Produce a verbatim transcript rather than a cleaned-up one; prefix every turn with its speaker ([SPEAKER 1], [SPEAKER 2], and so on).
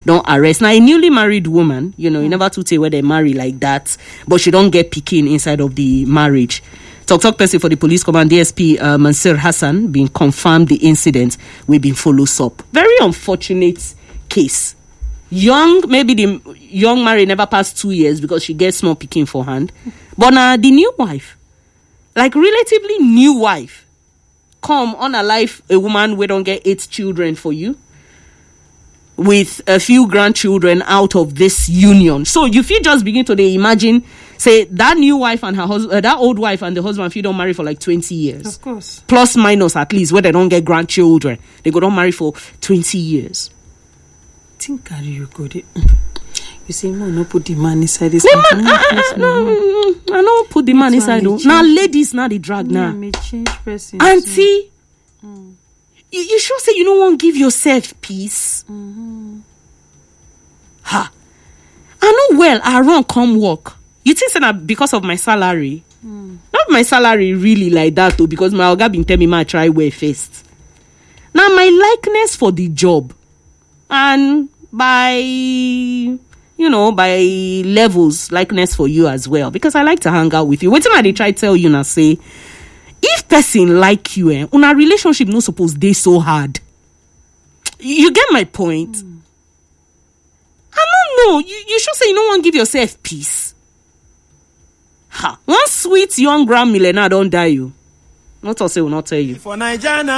[SPEAKER 1] don't arrest. Now, a newly married woman, you know, mm. you never to say where they marry like that, but she don't get picking inside of the marriage. Talk talk person for the police command, D S P uh, Mansur Hassan, being confirmed the incident. We've been follows up. Very unfortunate case. Young, maybe the young married never passed two years because she gets small picking for hand. But now uh, the new wife, like relatively new wife, come on a life, a woman we don't get eight children for you, with a few grandchildren out of this union. So you feel just begin to they imagine, say that new wife and her husband, uh, that old wife and the husband, if you don't marry for like twenty years,
[SPEAKER 2] of course,
[SPEAKER 1] plus minus at least, where they don't get grandchildren, they go don't marry for twenty years.
[SPEAKER 2] Think are you good? You say no, no put the man inside this.
[SPEAKER 1] No, man, I, I, no, I don't put the man inside. Now ladies, now they drag now.
[SPEAKER 2] May change person.
[SPEAKER 1] Auntie, mm. you, you sure say you don't want to give yourself peace?
[SPEAKER 2] Mm-hmm.
[SPEAKER 1] Ha! I know well. I run come work. You think that because of my salary?
[SPEAKER 2] Mm.
[SPEAKER 1] Not my salary really like that though, because my oga been tell me ma try wear first. Now my likeness for the job, and by you know by levels likeness for you as well, because I like to hang out with you. What time I try tell you now say, if person like you, eh, una relationship no suppose dey so hard. You get my point? Mm. I don't know. You you should say you don't want to give yourself peace. Ha! One sweet young grand millionaire don't die you. Not to say will not tell you.
[SPEAKER 3] For Nigeria.